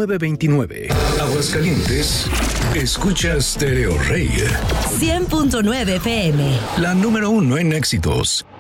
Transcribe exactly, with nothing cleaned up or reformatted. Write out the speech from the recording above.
nueve veintinueve. Aguascalientes, escucha Stereo Rey. cien punto nueve F M. La número uno en éxitos.